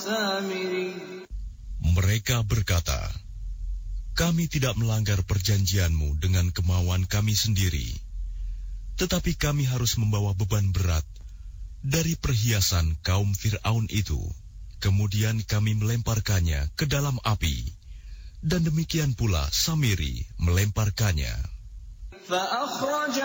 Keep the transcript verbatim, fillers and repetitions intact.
Mereka berkata, kami tidak melanggar perjanjianmu dengan kemauan kami sendiri, tetapi kami harus membawa beban berat dari perhiasan kaum Fir'aun itu. Kemudian kami melemparkannya ke dalam api, dan demikian pula Samiri melemparkannya.